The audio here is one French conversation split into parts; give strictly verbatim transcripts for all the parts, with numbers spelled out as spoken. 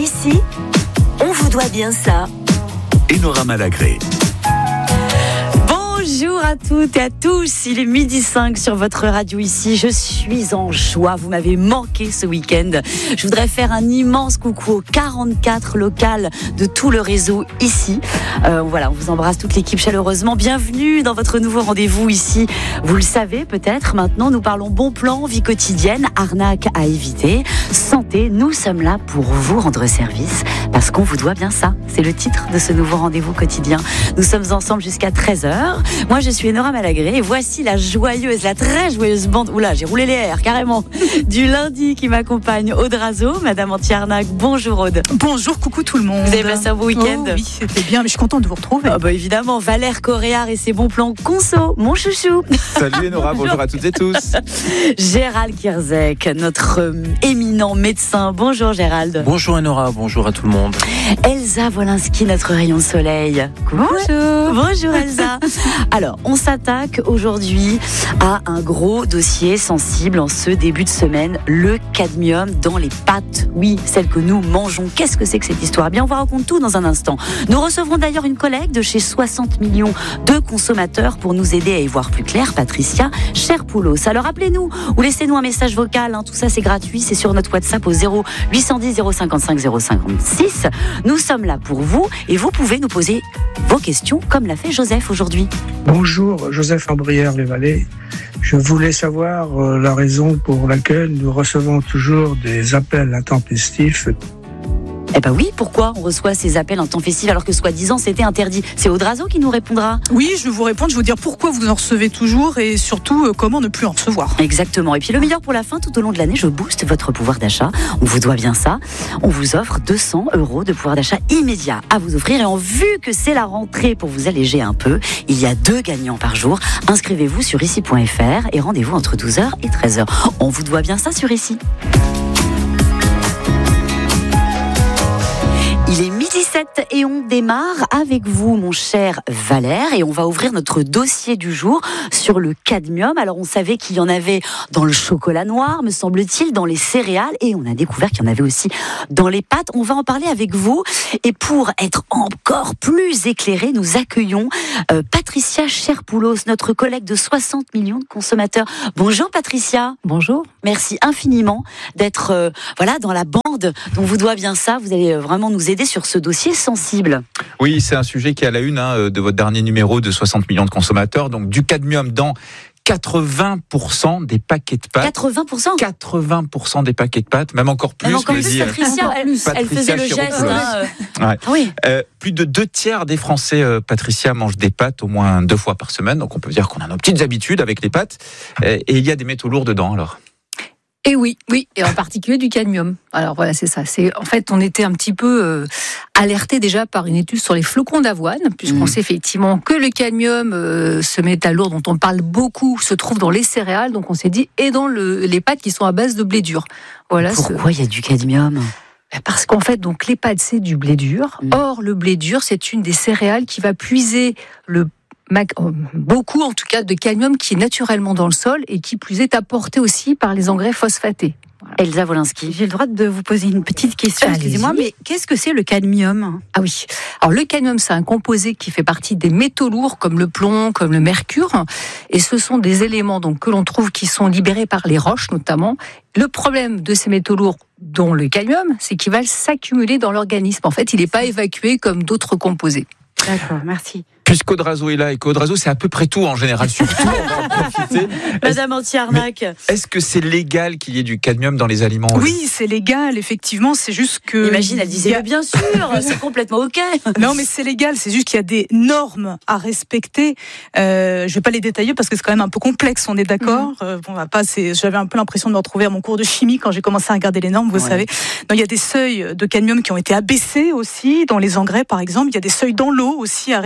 Ici, on vous doit bien ça. Enora Malagré. Bonjour à toutes et à tous, il est midi cinq sur votre radio ici, je suis en joie, vous m'avez manqué ce week-end. Je voudrais faire un immense coucou aux quarante-quatre locales de tout le réseau ici. Euh, voilà, on vous embrasse toute l'équipe chaleureusement, bienvenue dans votre nouveau rendez-vous ici. Vous le savez peut-être, maintenant nous parlons bon plan, vie quotidienne, arnaque à éviter, santé, nous sommes là pour vous rendre service parce qu'on vous doit bien ça. C'est le titre de ce nouveau rendez-vous quotidien. Nous sommes ensemble jusqu'à treize heures. Moi, je suis Enora Malagré et voici la joyeuse, la très joyeuse bande. Oula, j'ai roulé les airs carrément. Du lundi qui m'accompagne, Aude Razo, Madame Anti-Arnaque. Bonjour Aude. Bonjour, coucou tout le monde. Vous avez passé un beau week-end? Oh, oui, c'était bien, mais je suis contente de vous retrouver. Ah bah évidemment, Valère Coréard et ses bons plans conso, mon chouchou. Salut Enora, bonjour. bonjour à toutes et tous. Gérald Kierzek, notre euh, éminent médecin. Bonjour Gérald. Bonjour Enora, bonjour à tout le monde. Elsa Wolinski, notre rayon de soleil. Bonjour. Bonjour Elsa. Alors, on s'attaque aujourd'hui à un gros dossier sensible en ce début de semaine, le cadmium dans les pâtes. Oui, celles que nous mangeons. Qu'est-ce que c'est que cette histoire? Bien, on va raconter tout dans un instant. Nous recevrons d'ailleurs une collègue de chez soixante millions de consommateurs pour nous aider à y voir plus clair, Patricia Cherpoulos. Alors appelez-nous ou laissez-nous un message vocal, hein. Tout ça c'est gratuit, c'est sur notre WhatsApp au zéro huit cent dix zéro cinquante-cinq zéro cinquante-six. Nous sommes là pour vous et vous pouvez nous poser vos questions comme l'a fait Joseph aujourd'hui. Bonjour, Joseph Ambrière-les-Vallées. Je voulais savoir euh, la raison pour laquelle nous recevons toujours des appels intempestifs. Eh ben oui, pourquoi on reçoit ces appels intempestifs alors que soi-disant c'était interdit? C'est Aude Razo qui nous répondra. Oui, je vais vous répondre, je vais vous dire pourquoi vous en recevez toujours et surtout euh, comment ne plus en recevoir. Exactement. Et puis le meilleur pour la fin, tout au long de l'année, je booste votre pouvoir d'achat. On vous doit bien ça. On vous offre deux cents euros de pouvoir d'achat immédiat à vous offrir. Et en vue que c'est la rentrée pour vous alléger un peu, il y a deux gagnants par jour. Inscrivez-vous sur ici point f r et rendez-vous entre douze heures et treize heures. On vous doit bien ça sur ici. Il est midi sept et on démarre avec vous, mon cher Valère, et on va ouvrir notre dossier du jour sur le cadmium. Alors, on savait qu'il y en avait dans le chocolat noir, me semble-t-il, dans les céréales, et on a découvert qu'il y en avait aussi dans les pâtes. On va en parler avec vous, et pour être encore plus éclairés, nous accueillons euh, Patricia Cherpoulos, notre collègue de soixante millions de consommateurs. Bonjour Patricia. Bonjour. Merci infiniment d'être euh, voilà, dans la bande dont vous doit bien ça. Vous allez vraiment nous aider sur ce dossier sensible. Oui, c'est un sujet qui est à la une hein, de votre dernier numéro de soixante millions de consommateurs. Donc du cadmium dans quatre-vingts pour cent des paquets de pâtes. quatre-vingts pour cent quatre-vingts pour cent des paquets de pâtes, même encore plus. Même encore me plus, dit, Patricia, elle, Patricia elle faisait le geste. Hein, euh... ouais. Oui. Euh, plus de deux tiers des Français, euh, Patricia, mangent des pâtes au moins deux fois par semaine. Donc on peut dire qu'on a nos petites habitudes avec les pâtes. Euh, et il y a des métaux lourds dedans alors. Et oui, oui, et en particulier du cadmium. Alors voilà, c'est ça. C'est en fait, on était un petit peu euh, alerté déjà par une étude sur les flocons d'avoine, puisqu'on mmh. sait effectivement que le cadmium, euh, ce métal lourd dont on parle beaucoup, se trouve dans les céréales. Donc on s'est dit et dans le, les pâtes qui sont à base de blé dur. Voilà. Pourquoi il y a du cadmium ? Parce qu'en fait, donc les pâtes c'est du blé dur. Mmh. Or, le blé dur, c'est une des céréales qui va puiser le beaucoup en tout cas de cadmium qui est naturellement dans le sol et qui plus est apporté aussi par les engrais phosphatés. Voilà. Elsa Wolinski. J'ai le droit de vous poser une petite question, Allez-y. excusez-moi, mais qu'est-ce que c'est le cadmium ? Ah oui, alors le cadmium c'est un composé qui fait partie des métaux lourds comme le plomb, comme le mercure, et ce sont des éléments donc que l'on trouve qui sont libérés par les roches notamment. Le problème de ces métaux lourds, dont le cadmium, c'est qu'il va s'accumuler dans l'organisme. En fait, il n'est pas évacué comme d'autres composés. D'accord, merci. Puisqu'Aude Razo est là et qu'Aude Razo, c'est à peu près tout en général, surtout, on va en profiter. Madame Anti-Arnaque. Est-ce que c'est légal qu'il y ait du cadmium dans les aliments ? Oui, c'est légal, effectivement, c'est juste que... Imagine, elle disait, a... bien sûr, c'est complètement OK. Non, mais c'est légal, c'est juste qu'il y a des normes à respecter. Euh, je ne vais pas les détailler parce que c'est quand même un peu complexe, on est d'accord. Mm-hmm. euh, bon, bah, pas, c'est... J'avais un peu l'impression de me retrouver à mon cours de chimie quand j'ai commencé à regarder les normes, vous ouais. savez. Donc, il y a des seuils de cadmium qui ont été abaissés aussi, dans les engrais par exemple. Il y a des seuils dans l'eau aussi à respecter, la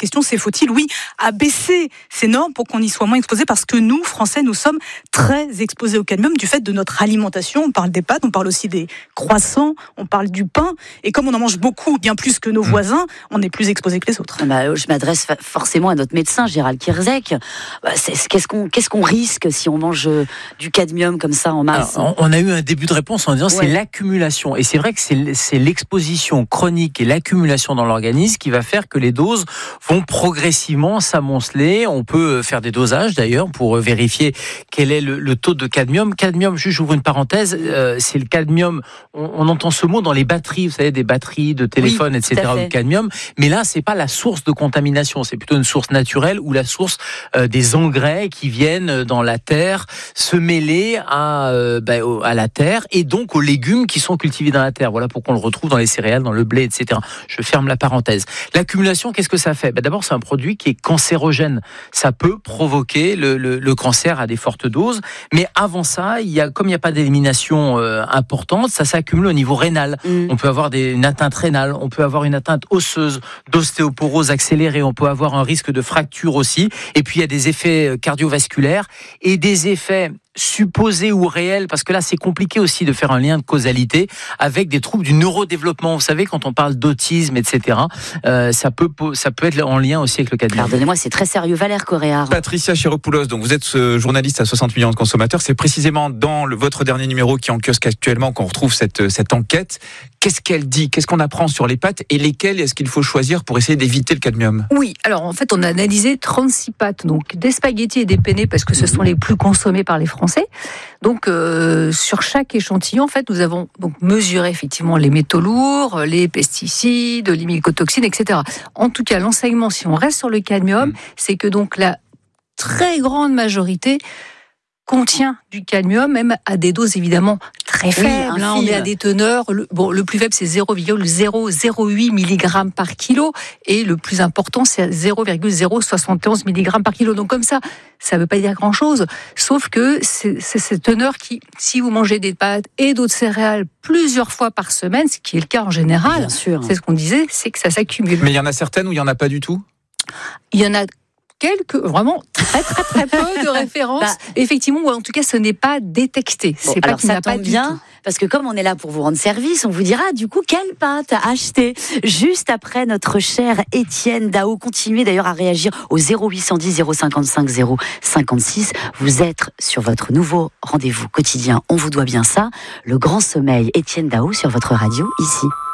question, c'est faut-il, oui, abaisser ces normes pour qu'on y soit moins exposé, parce que nous, Français, nous sommes très exposés au cadmium du fait de notre alimentation. On parle des pâtes, on parle aussi des croissants, on parle du pain, et comme on en mange beaucoup, bien plus que nos voisins, on est plus exposé que les autres. Bah, je m'adresse forcément à notre médecin, Gérald Kierzek. Bah, c'est, qu'est-ce qu'on, qu'est-ce qu'on risque si on mange du cadmium comme ça en masse? Alors, on a eu un début de réponse en disant Ouais. c'est l'accumulation. Et c'est vrai que c'est, c'est l'exposition chronique et l'accumulation dans l'organisme qui va faire que les doses vont progressivement s'amonceler. On peut faire des dosages d'ailleurs pour vérifier quel est le, le taux de cadmium. Cadmium, juste j'ouvre une parenthèse, euh, c'est le cadmium, on, on entend ce mot dans les batteries, vous savez, des batteries de téléphone, Oui, et cetera, le cadmium. Mais là, c'est pas la source de contamination, c'est plutôt une source naturelle ou la source euh, des engrais qui viennent dans la terre se mêler à, euh, bah, à la terre et donc aux légumes qui sont cultivés dans la terre. Voilà pourquoi on le retrouve dans les céréales, dans le blé, et cetera. Je ferme la parenthèse. L'accumulation, qu'est-ce que ça fait? Bah, d'abord, c'est un produit qui est cancérogène. Ça peut provoquer le, le, le cancer à des fortes doses. Mais avant ça, il y a, comme il n'y a pas d'élimination euh, importante, ça s'accumule au niveau rénal. Mmh. On peut avoir des, une atteinte rénale, on peut avoir une atteinte osseuse, d'ostéoporose accélérée, on peut avoir un risque de fracture aussi. Et puis, il y a des effets cardiovasculaires et des effets supposés ou réels, parce que là c'est compliqué aussi de faire un lien de causalité avec des troubles du neurodéveloppement. Vous savez, quand on parle d'autisme, et cetera, euh, ça peut ça peut être en lien aussi avec le cadmium. Pardonnez-moi, c'est très sérieux, Valère Coréard. Patricia Chiropoulos, donc vous êtes ce journaliste à soixante millions de consommateurs. C'est précisément dans le, votre dernier numéro qui est en kiosque actuellement qu'on retrouve cette cette enquête. Qu'est-ce qu'elle dit? Qu'est-ce qu'on apprend sur les pâtes et lesquelles est-ce qu'il faut choisir pour essayer d'éviter le cadmium? Oui, alors en fait on a analysé trente-six pâtes, donc des spaghettis et des penne parce que ce sont les plus consommés par les Français. Donc euh, sur chaque échantillon, en fait, nous avons donc mesuré effectivement les métaux lourds, les pesticides, les mycotoxines, et cetera. En tout cas, l'enseignement, si on reste sur le cadmium, mmh. c'est que donc la très grande majorité contient du cadmium, même à des doses évidemment très faibles. Oui, hein, on est à des teneurs. Le, bon, le plus faible, c'est zéro virgule zéro zéro huit milligrammes par kilo. Et le plus important, c'est zéro virgule zéro soixante et onze milligrammes par kilo. Donc, comme ça, ça ne veut pas dire grand-chose. Sauf que c'est, c'est cette teneur qui, si vous mangez des pâtes et d'autres céréales plusieurs fois par semaine, ce qui est le cas en général, bien sûr, c'est ce qu'on disait, c'est que ça s'accumule. Mais il y en a certaines où il n'y en a pas du tout? Il y en a quelques, vraiment très très très peu de références, bah, effectivement, ou en tout cas ce n'est pas détecté. Bon, c'est pas alors qu'il ça n'y a pas tombe du bien, tout. Parce que comme on est là pour vous rendre service, on vous dira du coup quelle pâte acheter. Juste après notre cher Étienne Dao. Continuez d'ailleurs à réagir au zéro huit cent dix zéro cinquante-cinq zéro cinquante-six. Vous êtes sur votre nouveau rendez-vous quotidien. On vous doit bien ça. Le grand sommeil, Étienne Dao sur votre radio ici.